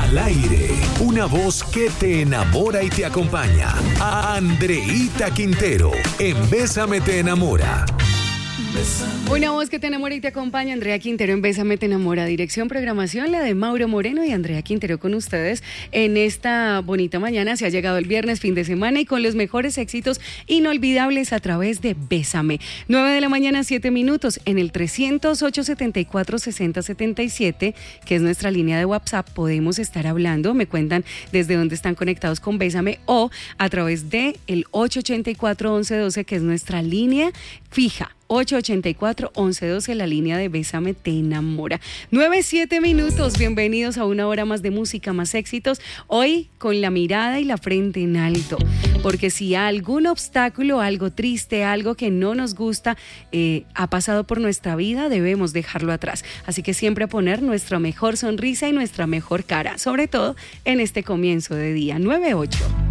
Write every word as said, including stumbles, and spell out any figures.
Al aire, una voz que te enamora y te acompaña. Andreíta Quintero, en Bésame te enamora. Una voz que te enamora y te acompaña, Andrea Quintero en Bésame te enamora. Dirección, programación, la de Mauro Moreno y Andrea Quintero con ustedes en esta bonita mañana. Se ha llegado el viernes, fin de semana, y con los mejores éxitos inolvidables a través de Bésame. nueve de la mañana, siete minutos, en el trescientos ocho, setenta y cuatro, sesenta, setenta y siete, que es nuestra línea de WhatsApp. Podemos estar hablando, me cuentan desde dónde están conectados con Bésame, o a través de el ocho ochenta y cuatro, once doce, que es nuestra línea fija. ocho ochenta y cuatro, once doce, la línea de Bésame te enamora. nueve, siete minutos, bienvenidos a una hora más de música, más éxitos. Hoy con la mirada y la frente en alto, porque si algún obstáculo, algo triste, algo que no nos gusta eh, ha pasado por nuestra vida, debemos dejarlo atrás. Así que siempre poner nuestra mejor sonrisa y nuestra mejor cara, sobre todo en este comienzo de día. nueve ocho.